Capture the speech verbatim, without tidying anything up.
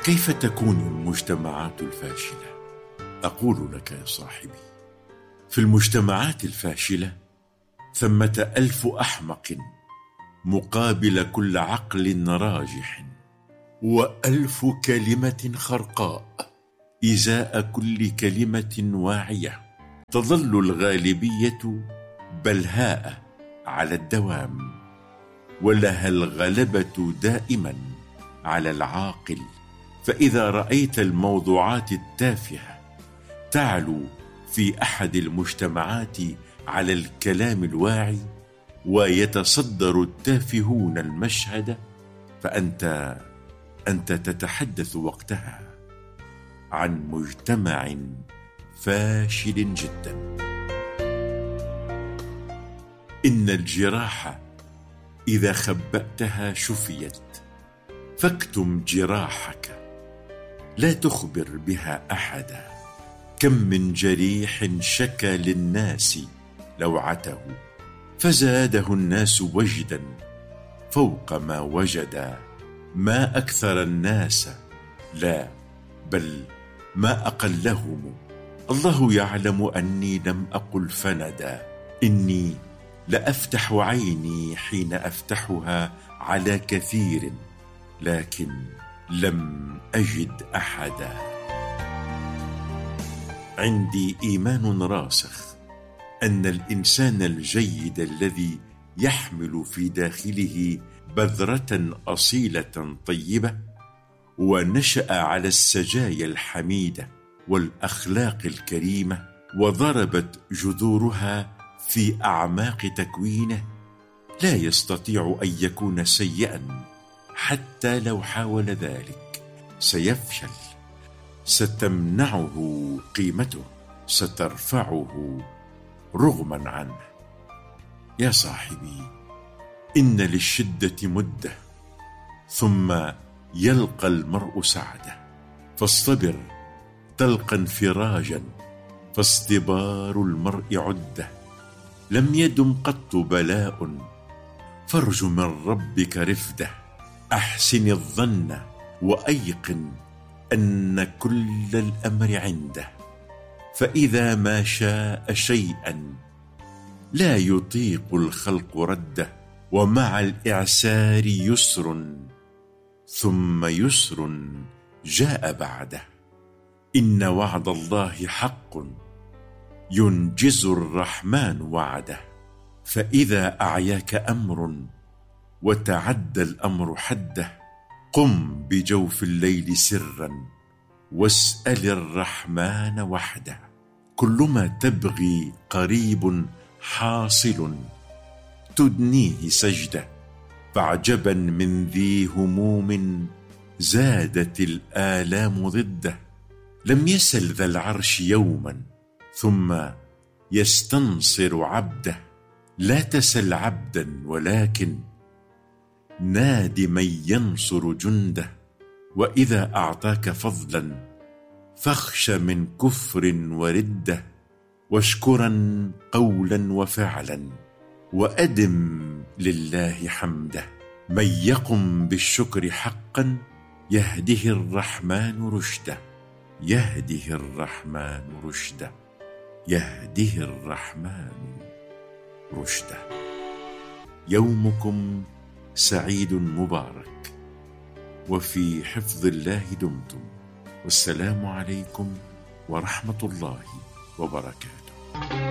كيف تكون المجتمعات الفاشلة؟ أقول لك يا صاحبي، في المجتمعات الفاشلة ثمة ألف أحمق مقابل كل عقل راجح، وألف كلمة خرقاء إزاء كل كلمة واعية. تظل الغالبية بلهاء على الدوام، ولها الغلبة دائما على العاقل. فإذا رأيت الموضوعات التافهة تعلو في أحد المجتمعات على الكلام الواعي، ويتصدر التافهون المشهد، فأنت أنت تتحدث وقتها عن مجتمع فاشل جدا. إن الجراح إذا خبأتها شفيت، فاكتم جراحك لا تخبر بها أحدا. كم من جريح شكى للناس لوعته، فزاده الناس وجدا فوق ما وجدا. ما أكثر الناس، لا بل ما أقلهم. الله يعلم أني لم أقل فندا، إني لأفتح عيني حين أفتحها على كثير، لكن لم أجد أحدا. عندي إيمان راسخ أن الإنسان الجيد الذي يحمل في داخله بذرة أصيلة طيبة، ونشأ على السجايا الحميدة والأخلاق الكريمة، وضربت جذورها في أعماق تكوينه، لا يستطيع أن يكون سيئا حتى لو حاول ذلك. سيفشل، ستمنعه قيمته، سترفعه رغما عنه. يا صاحبي، إن للشدة مدة، ثم يلقى المرء سعده. فاصطبر تلقى انفراجا، فاصطبار المرء عدة. لم يدم قط بلاء، فارج من ربك رفده. أحسن الظن وأيقن أن كل الأمر عنده، فإذا ما شاء شيئا لا يطيق الخلق رده. ومع الإعسار يسر، ثم يسر جاء بعده. إن وعد الله حق، ينجز الرحمن وعده. فإذا أعياك أمر وتعدى الأمر حده، قم بجوف الليل سرا واسأل الرحمن وحده. كل ما تبغي قريب حاصل، تدنيه سجده. فعجبا من ذي هموم زادت الآلام ضده. لم يسل ذا العرش يوما ثم يستنصر عبده. لا تسل عبدا، ولكن ناد من ينصر جنده. وإذا أعطاك فضلا فاخش من كفر ورده. واشكرا قولا وفعلا، وأدم لله حمده. من يقم بالشكر حقا يهده الرحمن رشده. يهده الرحمن رشده. يهده الرحمن رشده. يومكم سعيد مبارك، وفي حفظ الله دمتم. والسلام عليكم ورحمة الله وبركاته.